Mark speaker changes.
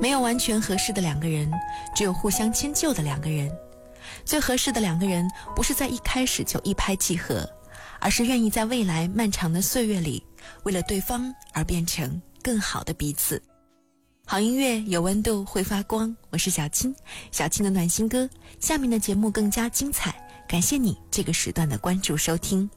Speaker 1: 没有完全合适的两个人，只有互相迁就的两个人。最合适的两个人，不是在一开始就一拍即合，而是愿意在未来漫长的岁月里，为了对方而变成更好的彼此。好音乐有温度，会发光。我是小青，小青的暖心歌。下面的节目更加精彩，感谢你这个时段的关注收听。